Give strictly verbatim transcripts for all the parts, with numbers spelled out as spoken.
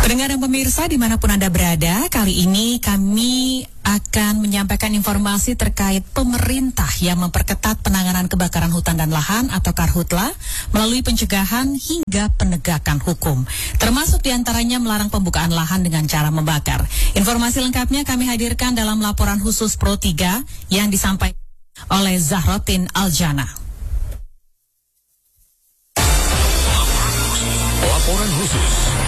Pendengar dan pemirsa dimanapun Anda berada, kali ini kami akan menyampaikan informasi terkait pemerintah yang memperketat penanganan kebakaran hutan dan lahan atau Karhutla melalui pencegahan hingga penegakan hukum. Termasuk diantaranya melarang pembukaan lahan dengan cara membakar. Informasi lengkapnya kami hadirkan dalam laporan khusus Pro tiga yang disampaikan oleh Zahrotin Aljana. Laporan khusus.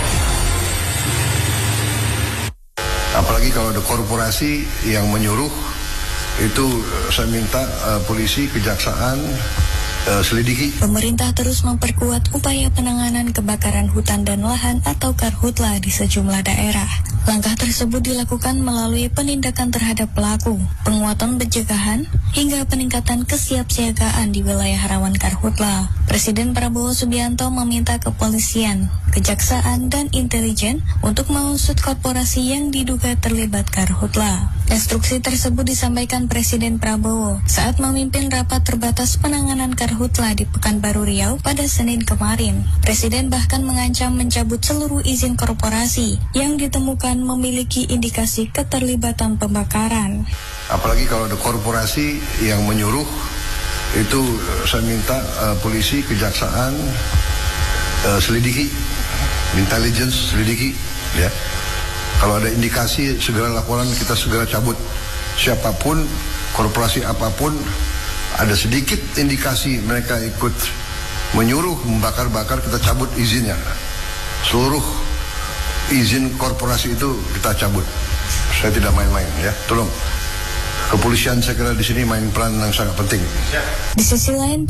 Apalagi kalau ada korporasi yang menyuruh, itu saya minta uh, polisi, kejaksaan uh, selidiki. Pemerintah terus memperkuat upaya penanganan kebakaran hutan dan lahan atau Karhutla di sejumlah daerah. Langkah tersebut dilakukan melalui penindakan terhadap pelaku, penguatan pencegahan, hingga peningkatan kesiapsiagaan di wilayah rawan Karhutla. Presiden Prabowo Subianto meminta kepolisian, kejaksaan, dan intelijen untuk mengusut korporasi yang diduga terlibat Karhutla. Instruksi tersebut disampaikan Presiden Prabowo saat memimpin rapat terbatas penanganan Karhutla di Pekanbaru Riau pada Senin kemarin. Presiden bahkan mengancam mencabut seluruh izin korporasi yang ditemukan memiliki indikasi keterlibatan pembakaran. Apalagi kalau ada korporasi yang menyuruh, itu saya minta uh, polisi, kejaksaan uh, selidiki, intelligence selidiki, ya. Kalau ada indikasi segera laporan, kita segera cabut. Siapapun, korporasi apapun, ada sedikit indikasi mereka ikut menyuruh membakar-bakar, kita cabut izinnya. Seluruh izin korporasi itu kita cabut. Saya tidak main-main, ya. Tolong. Kepolisian saya kira di sini main peran yang sangat penting. Di sisi lain,